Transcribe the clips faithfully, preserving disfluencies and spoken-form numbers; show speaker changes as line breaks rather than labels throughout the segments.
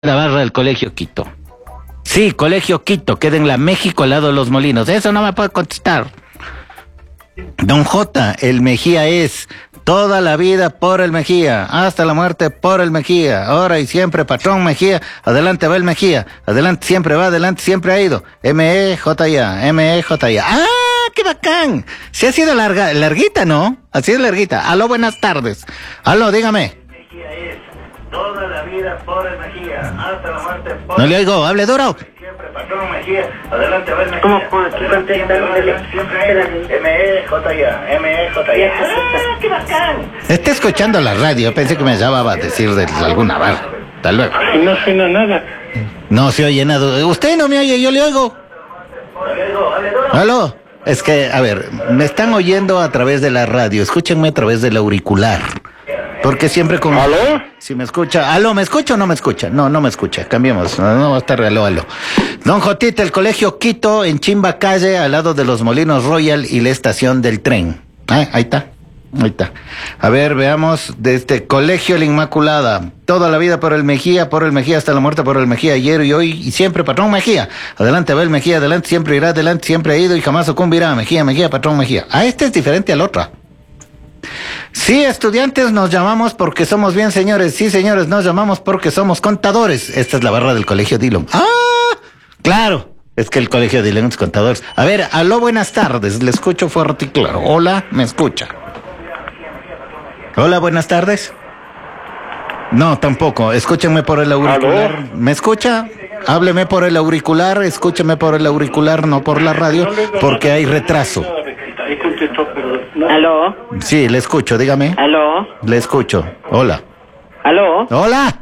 La barra del Colegio Quito. Sí, Colegio Quito, queda en la México al lado de Los Molinos. Eso no me puede contestar. Don J, el Mejía es toda la vida por el Mejía, hasta la muerte por el Mejía, ahora y siempre patrón Mejía, adelante va el Mejía, adelante siempre va, adelante siempre ha ido. M E J A, M E J A. ¡Ah, qué bacán! Sí ha sido larga, larguita, ¿no? Ha sido larguita. Aló, buenas tardes. Aló, dígame.
Toda la vida por el Mejía, hasta la muerte por
No le oigo, hable duro.
Siempre patrón Mejía, adelante va el Mejía.
¿Cómo puedo contestar?
Siempre M E J A, M E J A. ¡Ah, qué bacán!
Está escuchando la radio, pensé que me llamaba a decir de alguna barra. Hasta luego.
Y no suena nada.
No se oye nada. Usted no me oye, yo le oigo. Aló. Es que, a ver, me están oyendo a través de la radio, escúchenme a través del auricular. Porque siempre con...
¿Aló?
Si me escucha... ¿Aló, me escucha o no me escucha? No, no me escucha. Cambiemos. No, no va a estar aló, aló. Don Jotita, el Colegio Quito, en Chimba Calle, al lado de los Molinos Royal y la estación del tren. Ah, ahí está. Ahí está. A ver, veamos. Desde Colegio La Inmaculada. Toda la vida por el Mejía, por el Mejía, hasta la muerte por el Mejía. Ayer y hoy y siempre patrón Mejía. Adelante va el Mejía, adelante siempre irá, adelante siempre ha ido y jamás sucumbirá. Mejía, Mejía, patrón Mejía. Ah, este es diferente al otro. Sí, estudiantes nos llamamos porque somos bien, señores. Sí, señores, nos llamamos porque somos contadores. Esta es la barra del Colegio Dillon. ¡Ah! Claro, es que el Colegio Dillon es contadores. A ver, aló, buenas tardes. Le escucho fuerte y claro. Hola, ¿me escucha? Hola, buenas tardes. No, tampoco. Escúchenme por el auricular.
¿Aló?
¿Me escucha? Hábleme por el auricular, escúcheme por el auricular, no por la radio, porque hay retraso.
Ahí contestó, pero no.
¿Aló?
Sí, le escucho, dígame.
¿Aló?
Le escucho. Hola.
¿Aló?
Hola.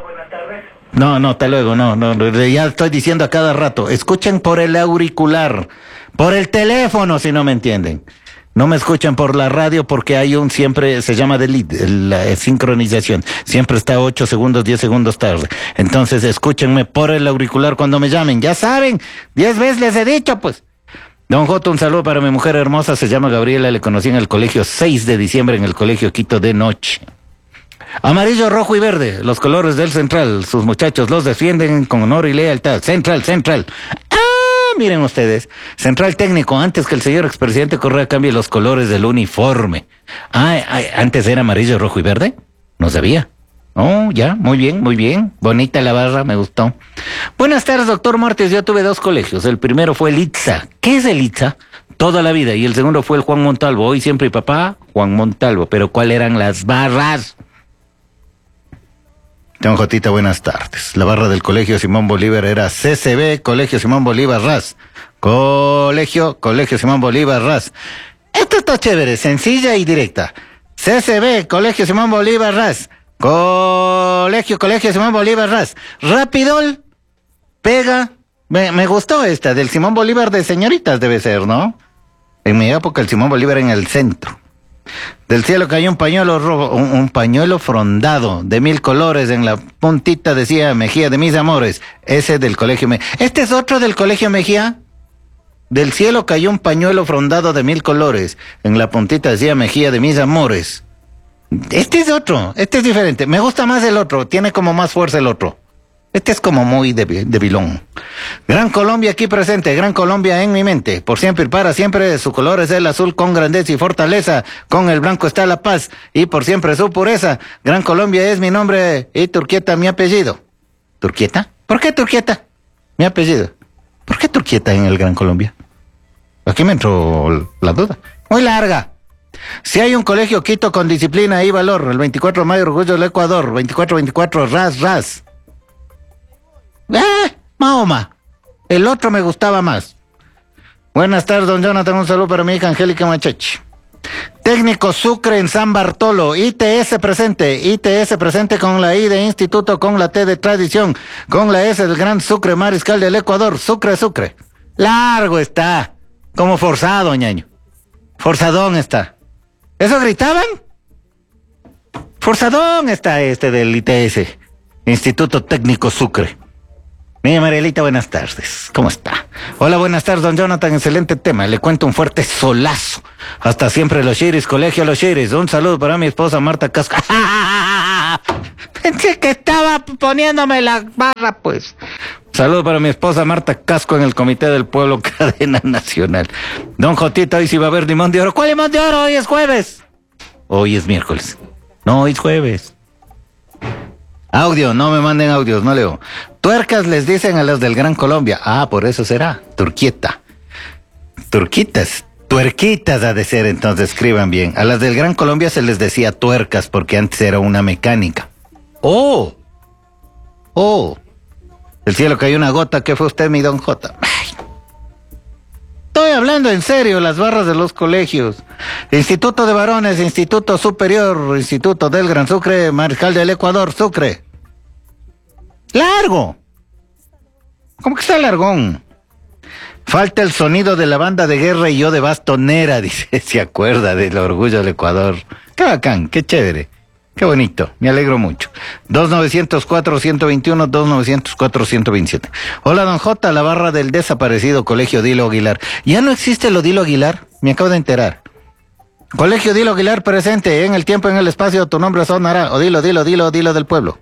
No, no, hasta luego, no, no, ya estoy diciendo a cada rato. Escuchen por el auricular, por el teléfono, si no me entienden. No me escuchan por la radio porque hay un siempre, se llama delete, la sincronización. Siempre está ocho segundos, diez segundos tarde. Entonces escúchenme por el auricular cuando me llamen. Ya saben, diez veces les he dicho, pues. Don J, un saludo para mi mujer hermosa, se llama Gabriela, le conocí en el colegio seis de diciembre, en el Colegio Quito de noche. Amarillo, rojo y verde, los colores del Central. Sus muchachos los defienden con honor y lealtad. Central, Central. Miren ustedes, Central Técnico, antes que el señor expresidente Correa cambie los colores del uniforme. Ah, ah, antes era amarillo, rojo y verde. No sabía. Oh, ya, muy bien, muy bien. Bonita la barra, me gustó. Buenas tardes, doctor Martes. Yo tuve dos colegios. El primero fue el ITSA. ¿Qué es el ITSA? Toda la vida. Y el segundo fue el Juan Montalvo. Hoy siempre y papá, Juan Montalvo. Pero ¿cuáles eran las barras? Don Jotita, buenas tardes. La barra del Colegio Simón Bolívar era C C B, Colegio Simón Bolívar Ras. Colegio, Colegio Simón Bolívar Ras. Esto está chévere, sencilla y directa. C C B, Colegio Simón Bolívar Ras. Colegio, Colegio Simón Bolívar Ras. Rapidol, pega. Me, me gustó esta, del Simón Bolívar de señoritas debe ser, ¿no? En mi época el Simón Bolívar en el centro. Del cielo cayó un pañuelo rojo, un, un pañuelo frondado de mil colores, en la puntita decía Mejía de mis amores. Ese del Colegio Mejía. ¿Este es otro del Colegio Mejía? Del cielo cayó un pañuelo frondado de mil colores, en la puntita decía Mejía de mis amores. Este es otro, este es diferente. Me gusta más el otro, tiene como más fuerza el otro. Este es como muy debilón. Gran Colombia aquí presente, Gran Colombia en mi mente. Por siempre y para siempre, su color es el azul con grandeza y fortaleza. Con el blanco está la paz y por siempre su pureza. Gran Colombia es mi nombre y Turquieta mi apellido. ¿Turquieta? ¿Por qué Turquieta? Mi apellido. ¿Por qué Turquieta en el Gran Colombia? Aquí me entró la duda. Muy larga. Si hay un colegio Quito con disciplina y valor, el veinticuatro de mayo, orgullo del Ecuador, veinticuatro veinticuatro, ras, ras. ¡Eh! Mahoma. El otro me gustaba más. Buenas tardes, don Jonathan. Un saludo para mi hija Angélica Machechi. Técnico Sucre en San Bartolo. I T S presente. I T S presente con la I de Instituto, con la T de Tradición, con la S del Gran Sucre Mariscal del Ecuador. Sucre, Sucre. Largo está. Como forzado, ñaño. Forzadón está. ¿Eso gritaban? Forzadón está este del I T S. Instituto Técnico Sucre. Mira, Marielita, buenas tardes. ¿Cómo está? Hola, buenas tardes, don Jonathan. Excelente tema. Le cuento un fuerte solazo. Hasta siempre los Chiris, colegio Los Chiris. Un saludo para mi esposa Marta Casco. Pensé que estaba poniéndome la barra, pues. Saludo para mi esposa Marta Casco en el Comité del Pueblo, cadena nacional. Don Jotita, hoy sí va a haber limón de oro. ¿Cuál limón de oro? Hoy es jueves. Hoy es miércoles. No, hoy es jueves. Audio, no me manden audios, no leo. Tuercas les dicen a las del Gran Colombia. Ah, por eso será. Turquieta. Turquitas. Tuerquitas ha de ser, entonces escriban bien. A las del Gran Colombia se les decía tuercas porque antes era una mecánica. ¡Oh! ¡Oh! Del cielo cayó una gota. ¿Qué fue usted, mi don J? Ay. Estoy hablando en serio, las barras de los colegios. Instituto de Varones, Instituto Superior, Instituto del Gran Sucre, Mariscal del Ecuador, Sucre. ¡Largo! ¿Cómo que está largón? Falta el sonido de la banda de guerra y yo de bastonera, dice, se acuerda del orgullo del Ecuador. Qué bacán, qué chévere, qué bonito, me alegro mucho. dos nueve cero cuatro, uno dos uno, dos nueve cero cuatro, uno dos siete. Hola, don J, la barra del desaparecido Colegio Dilo Aguilar. ¿Ya no existe lo Dilo Aguilar? Me acabo de enterar. Colegio Dilo Aguilar presente, en el tiempo, en el espacio, tu nombre sonará. O dilo, dilo, dilo, dilo del pueblo.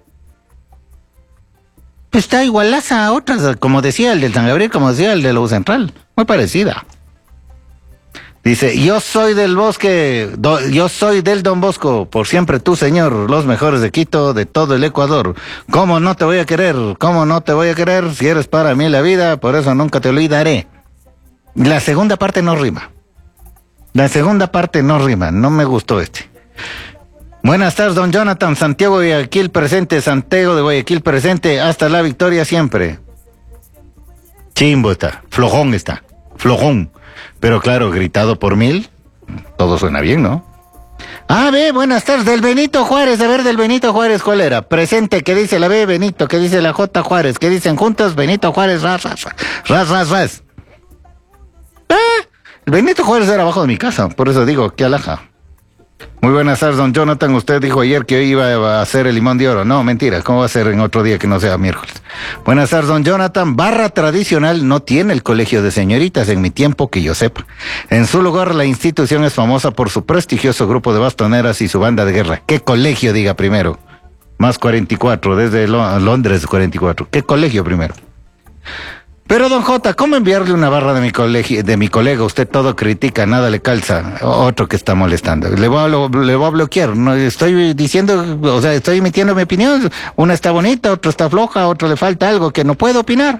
Está igualaza a otras, como decía el del San Gabriel, como decía el de la U Central. Muy parecida. Dice, yo soy del bosque, do, yo soy del Don Bosco, por siempre tú, señor, los mejores de Quito, de todo el Ecuador. ¿Cómo no te voy a querer? ¿Cómo no te voy a querer? Si eres para mí la vida, por eso nunca te olvidaré. La segunda parte no rima. La segunda parte no rima, no me gustó este. Buenas tardes, don Jonathan. Santiago de Guayaquil presente, Santiago de Guayaquil presente, hasta la victoria siempre. Chimbo está, flojón está, flojón. Pero claro, gritado por mil, todo suena bien, ¿no? Ah, ve, buenas tardes, del Benito Juárez. A ver, del Benito Juárez, ¿cuál era? Presente, ¿qué dice la B, Benito? ¿Qué dice la J, Juárez? ¿Qué dicen juntos? Benito Juárez, ras, ras, ras, ras, ras. Ah, el Benito Juárez era abajo de mi casa, por eso digo, qué alhaja. Muy buenas tardes, don Jonathan. Usted dijo ayer que hoy iba a hacer el limón de oro. No, mentira. ¿Cómo va a ser en otro día que no sea miércoles? Buenas tardes, don Jonathan. Barra tradicional no tiene el colegio de señoritas en mi tiempo que yo sepa. En su lugar, la institución es famosa por su prestigioso grupo de bastoneras y su banda de guerra. ¿Qué colegio, diga primero? Más cuarenta y cuatro, desde Lo- Londres cuarenta y cuatro. ¿Qué colegio primero? Pero, don J, ¿cómo enviarle una barra de mi colegio, de mi colega? Usted todo critica, nada le calza. Otro que está molestando. Le voy a, lo, le voy a bloquear. No estoy diciendo, o sea, estoy emitiendo mi opinión. Una está bonita, otra está floja, otra le falta algo que no puedo opinar.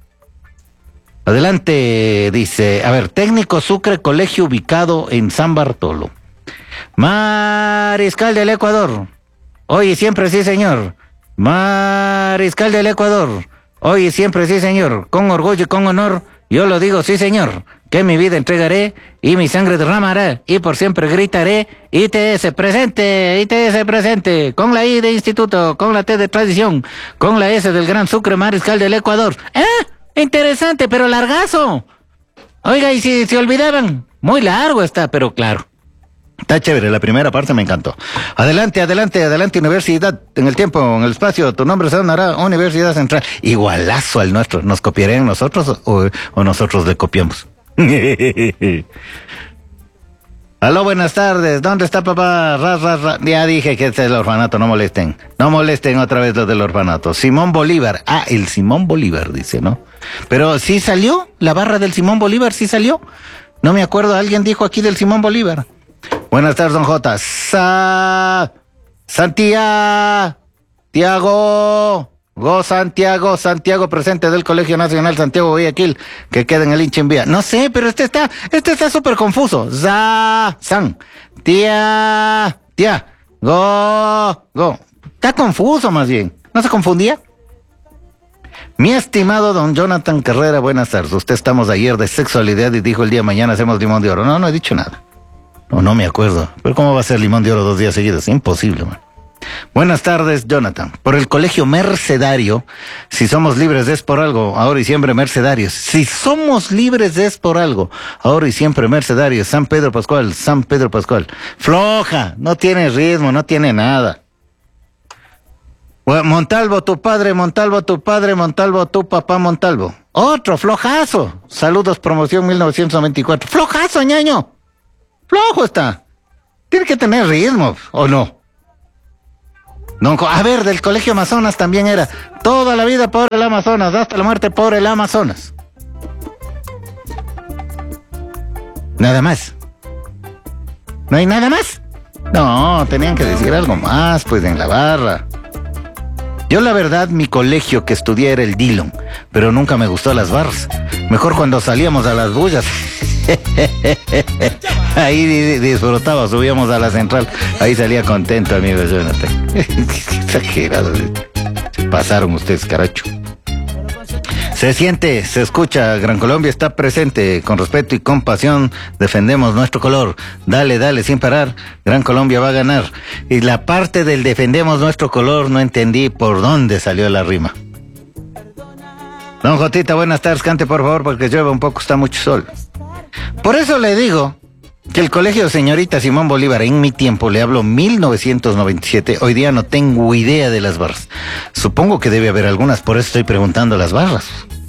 Adelante, dice, a ver, técnico Sucre, colegio ubicado en San Bartolo. Mariscal del Ecuador. Oye, siempre sí, señor. Mariscal del Ecuador. Hoy siempre sí, señor, con orgullo y con honor, yo lo digo, sí, señor, que mi vida entregaré y mi sangre derramaré y por siempre gritaré, I T S presente, I T S presente, con la I de instituto, con la T de tradición, con la S del Gran Sucre, Mariscal del Ecuador. ¡Ah! Interesante, pero largazo. Oiga, y si se olvidaban, muy largo está, pero claro. Está chévere, la primera parte me encantó. Adelante, adelante, adelante, universidad, en el tiempo, en el espacio, tu nombre sonará, Universidad Central. Igualazo al nuestro, ¿nos copiarían nosotros o, o nosotros le copiamos? Aló, buenas tardes, ¿dónde está papá? Ras, ras, ras. Ya dije que este es el orfanato, no molesten. No molesten otra vez los del orfanato. Simón Bolívar, ah, el Simón Bolívar, dice, ¿no? Pero sí salió, la barra del Simón Bolívar sí salió. No me acuerdo, alguien dijo aquí del Simón Bolívar. Buenas tardes, don J. Sa... Santiago. Tiago. Go Santiago. Santiago presente del Colegio Nacional Santiago Guayaquil. Que queda en el hincha en vía. No sé, pero este está... Este está súper confuso. Za... San. Tía... Tía. Go... Go. Está confuso más bien. ¿No se confundía? Mi estimado don Jonathan Carrera, buenas tardes. Usted estamos ayer de sexualidad y dijo el día mañana hacemos limón de oro. No, no he dicho nada. No, no me acuerdo. Pero ¿cómo va a ser limón de oro dos días seguidos? Imposible, man. Buenas tardes, Jonathan. Por el colegio mercedario, si somos libres es por algo, ahora y siempre mercedarios. Si somos libres es por algo, ahora y siempre mercedarios. San Pedro Pascual, San Pedro Pascual. Floja, no tiene ritmo, no tiene nada. Bueno, Montalvo, tu padre, Montalvo, tu padre, Montalvo, tu papá, Montalvo. Otro, flojazo. Saludos, promoción mil novecientos noventa y cuatro. Flojazo, ñaño. Flojo está. Tiene que tener ritmo, ¿o no? No, a ver, del Colegio Amazonas también era. Toda la vida por el Amazonas, hasta la muerte por el Amazonas. Nada más. ¿No hay nada más? No, tenían que decir algo más, pues, en la barra. Yo, la verdad, mi colegio que estudié era el Dillon, pero nunca me gustó las barras. Mejor cuando salíamos a las bullas. Ahí disfrutaba, subíamos a la central. Ahí salía contento, amigo Jonathan. Exagerado. Se pasaron ustedes, caracho. Se siente, se escucha, Gran Colombia está presente, con respeto y compasión, defendemos nuestro color, dale, dale, sin parar, Gran Colombia va a ganar. Y la parte del defendemos nuestro color, no entendí por dónde salió la rima. Don Jotita, buenas tardes, cante por favor, porque llueve un poco, está mucho sol. Por eso le digo que el colegio de señorita Simón Bolívar, en mi tiempo, le hablo mil novecientos noventa y siete, hoy día no tengo idea de las barras. Supongo que debe haber algunas, por eso estoy preguntando las barras.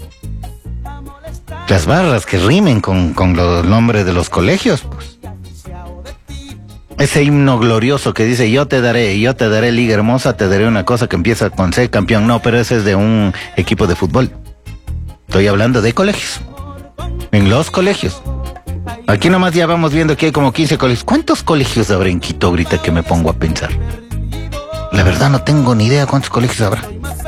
Las barras que rimen con, con los nombres de los colegios, pues. Ese himno glorioso que dice, yo te daré, yo te daré, liga hermosa, te daré una cosa que empieza con C, campeón. No, pero ese es de un equipo de fútbol. Estoy hablando de colegios. En los colegios. Aquí nomás ya vamos viendo que hay como quince colegios. ¿Cuántos colegios habrá en Quito ahorita que me pongo a pensar? La verdad no tengo ni idea cuántos colegios habrá.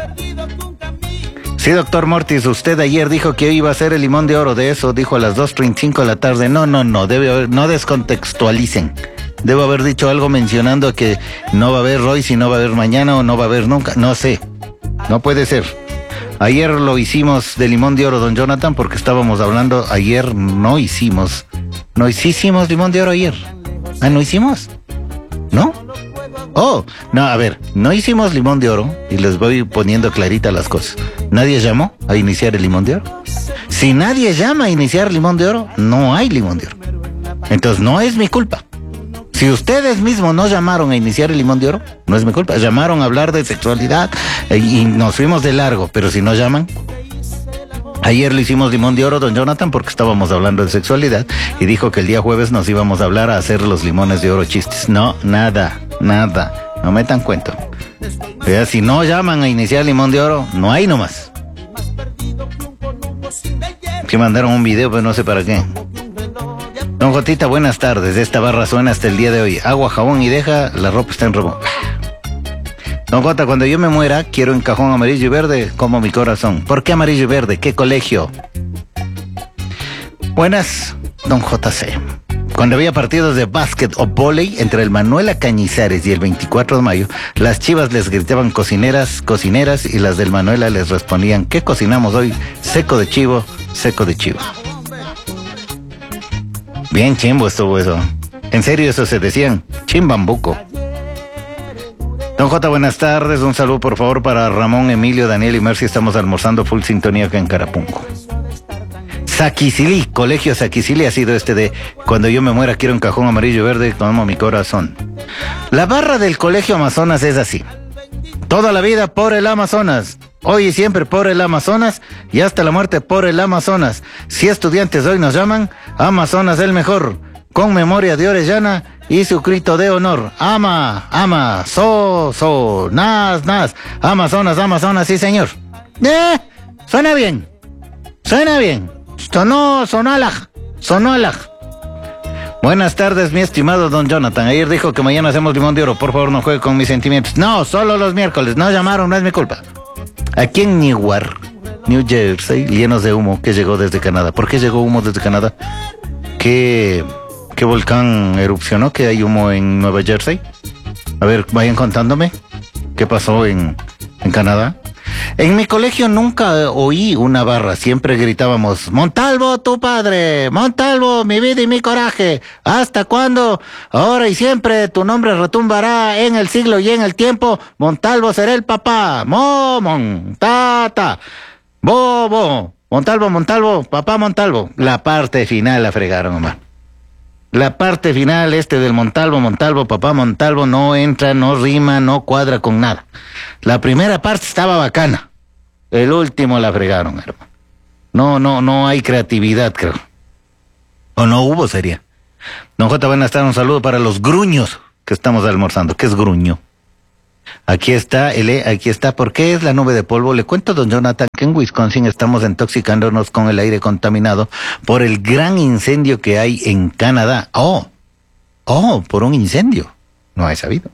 Sí, doctor Mortis, usted ayer dijo que hoy iba a ser el limón de oro. De eso dijo a las dos treinta y cinco de la tarde. No, no, no, debe haber, no descontextualicen. Debo haber dicho algo mencionando que no va a haber hoy, si no va a haber mañana o no va a haber nunca. No sé, no puede ser. Ayer lo hicimos de limón de oro, don Jonathan, porque estábamos hablando, ayer no hicimos, no hicimos limón de oro ayer. Ah, ¿no hicimos? ¿No? Oh, no, a ver, no hicimos limón de oro, y les voy poniendo clarita las cosas. ¿Nadie llamó a iniciar el limón de oro? Si nadie llama a iniciar limón de oro, no hay limón de oro. Entonces no es mi culpa. Si ustedes mismos no llamaron a iniciar el limón de oro, no es mi culpa. Llamaron a hablar de sexualidad y nos fuimos de largo, pero si no llaman. Ayer le hicimos limón de oro, don Jonathan, porque estábamos hablando de sexualidad y dijo que el día jueves nos íbamos a hablar a hacer los limones de oro chistes. No, nada, nada, no metan cuento. Pero si no llaman a iniciar limón de oro, no hay nomás. Que mandaron un video, pero no sé para qué. Don Jotita, buenas tardes. Esta barra suena hasta el día de hoy. Agua, jabón y deja, la ropa está en robo. Don Jota, cuando yo me muera, quiero en cajón amarillo y verde como mi corazón. ¿Por qué amarillo y verde? ¿Qué colegio? Buenas, don J C. Cuando había partidos de básquet o vóley entre el Manuela Cañizares y el veinticuatro de mayo, las chivas les gritaban cocineras, cocineras, y las del Manuela les respondían, ¿qué cocinamos hoy? Seco de chivo, seco de chivo. Bien chimbo estuvo eso. En serio, eso se decían, chimbambuco. Don J, buenas tardes. Un saludo, por favor, para Ramón, Emilio, Daniel y Mercy. Estamos almorzando full sintonía acá en Carapungo. Saquicilí, colegio Saquicilí ha sido este de cuando yo me muera quiero un cajón amarillo y verde como mi corazón. La barra del colegio Amazonas es así. Toda la vida por el Amazonas. Hoy y siempre por el Amazonas y hasta la muerte por el Amazonas. Si estudiantes hoy nos llaman, Amazonas el mejor. Con memoria de Orellana y su grito de honor. Ama, ama, so, so, nas, nas. Amazonas, Amazonas, sí señor. Eh, suena bien. Suena bien. Sonó, sonó alag. Sonó alag. Buenas tardes, mi estimado don Jonathan. Ayer dijo que mañana hacemos limón de oro. Por favor, no juegue con mis sentimientos. No, solo los miércoles. No llamaron, no es mi culpa. Aquí en Newark, New Jersey, llenos de humo que llegó desde Canadá. ¿Por qué llegó humo desde Canadá? ¿Qué, qué volcán erupcionó? ¿Que hay humo en Nueva Jersey? A ver, vayan contándome. ¿Qué pasó en, en Canadá? En mi colegio nunca oí una barra, siempre gritábamos, Montalvo, tu padre, Montalvo, mi vida y mi coraje, ¿hasta cuándo? Ahora y siempre tu nombre retumbará en el siglo y en el tiempo, Montalvo será el papá, momon, tata, bobo, Montalvo, Montalvo, papá Montalvo. La parte final la fregaron, mamá. La parte final este del Montalvo, Montalvo, papá Montalvo, no entra, no rima, no cuadra con nada. La primera parte estaba bacana. El último la fregaron, hermano. No, no, no hay creatividad, creo. O no hubo, sería. Don J, buenas tardes, un saludo para los gruños que estamos almorzando. ¿Qué es gruño? Aquí está, el, aquí está, ¿por qué es la nube de polvo? Le cuento, don Jonathan, que en Wisconsin estamos intoxicándonos con el aire contaminado por el gran incendio que hay en Canadá. Oh, oh, por un incendio. No he sabido.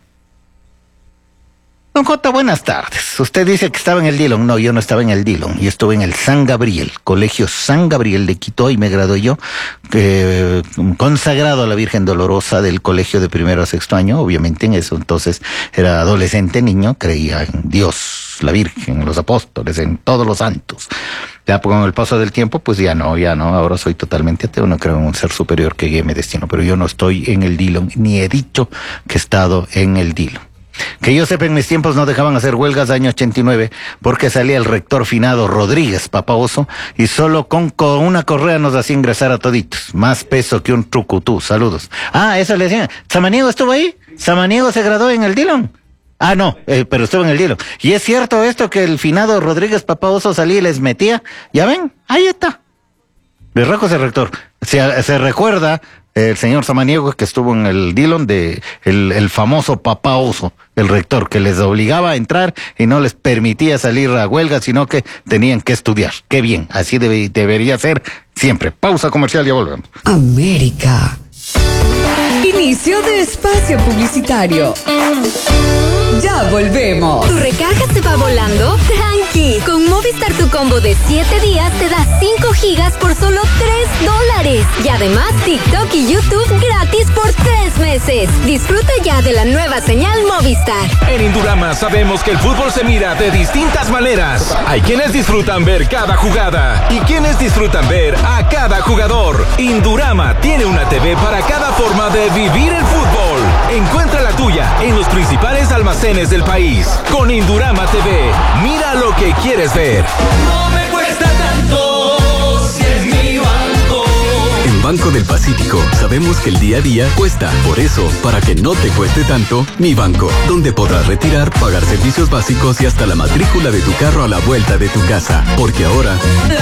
Don J, buenas tardes. Usted dice que estaba en el Dillon. No, yo no estaba en el Dillon. Yo estuve en el San Gabriel, Colegio San Gabriel de Quito, y me gradué yo, eh, consagrado a la Virgen Dolorosa del colegio de primero a sexto año. Obviamente en eso entonces era adolescente, niño, creía en Dios, la Virgen, los apóstoles, en todos los santos. Ya con el paso del tiempo, pues ya no, ya no. Ahora soy totalmente ateo, no creo en un ser superior que guíe mi destino. Pero yo no estoy en el Dillon, ni he dicho que he estado en el Dillon. Que yo sepa, en mis tiempos no dejaban hacer huelgas año ochenta y nueve porque salía el rector finado Rodríguez, papá oso, y solo con, con una correa nos hacía ingresar a toditos. Más peso que un trucutú. Saludos. Ah, eso le decían. ¿Samaniego estuvo ahí? ¿Samaniego se graduó en el Dillon? Ah, no, eh, pero estuvo en el Dillon. ¿Y es cierto esto que el finado Rodríguez, papá oso, salía y les metía? Ya ven, ahí está. De rajo ese rector. Se, se recuerda el señor Samaniego que estuvo en el Dillon de el, el famoso papá oso, el rector, que les obligaba a entrar y no les permitía salir a huelga, sino que tenían que estudiar. Qué bien, así debe, debería ser siempre. Pausa comercial, ya volvemos.
América. Inicio de espacio publicitario. Ya volvemos.
¿Tu recarga se va volando? Tranqui. Con Movistar tu combo de siete días te da cinco gigas por solo tres dólares. Y además TikTok y YouTube gratis por tres meses. Disfruta ya de la nueva señal Movistar.
En Indurama sabemos que el fútbol se mira de distintas maneras. Hay quienes disfrutan ver cada jugada y quienes disfrutan ver a cada jugador. Indurama tiene una T V para cada forma de vivir el fútbol. Encuentra la tuya en los principales almacenes del país. Con Indurama T V, mira lo que quieres ver.
No me cuesta tanto si es mi banco.
En Banco del Pacífico sabemos que el día a día cuesta. Por eso, para que no te cueste tanto, Mi Banco, donde podrás retirar, pagar servicios básicos y hasta la matrícula de tu carro a la vuelta de tu casa. Porque ahora